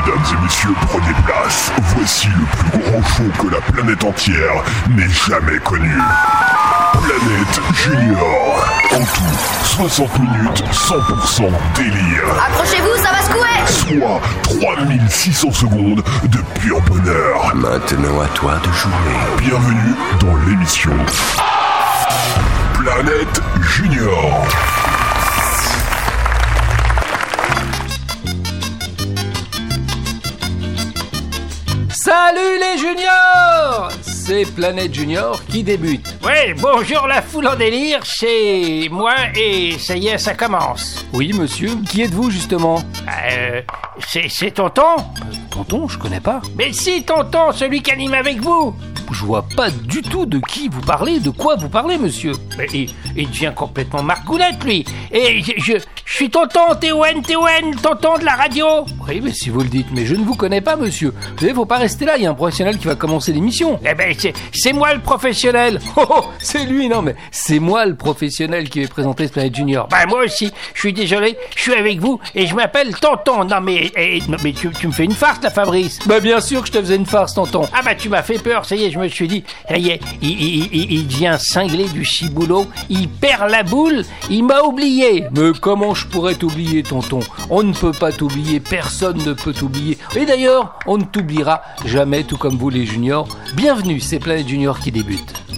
Mesdames et messieurs, prenez place. Voici le plus grand show que la planète entière n'ait jamais connu. Planète Junior. En tout, 60 minutes, 100% délire. Accrochez-vous, ça va secouer. Soit 3600 secondes de pur bonheur. Maintenant à toi de jouer. Bienvenue dans l'émission Planète Junior. Salut les juniors! C'est Planète Junior qui débute. Ouais, bonjour la foule en délire, c'est moi et ça y est, ça commence. Oui monsieur, qui êtes-vous justement? C'est Tonton? Tonton, je connais pas. Mais si, Tonton, celui qui anime avec vous. Je vois pas du tout de qui vous parlez, de quoi vous parlez monsieur. Mais il devient complètement margoulette lui. Et je suis Tonton, Théouen, Tonton de la radio. Oui, mais si vous le dites, mais je ne vous connais pas monsieur. Vous savez, faut pas rester là, il y a un professionnel qui va commencer l'émission. Eh ben, c'est moi le professionnel. Oh, c'est lui, non mais c'est moi le professionnel qui vais présenter ce Planète Junior. Bah moi aussi, je suis désolé, je suis avec vous et je m'appelle Tonton. Non mais tu me fais une farce là, Fabrice. Bah bien sûr que je te faisais une farce, Tonton. Ah bah tu m'as fait peur, ça y est, je me suis dit, ça y est, il devient cinglé du ciboulot, il perd la boule, il m'a oublié. Mais comment je pourrais t'oublier, Tonton? On ne peut pas t'oublier, personne ne peut t'oublier. Et d'ailleurs, on ne t'oubliera jamais, tout comme vous les juniors. Bienvenue, c'est Planète Junior qui débute.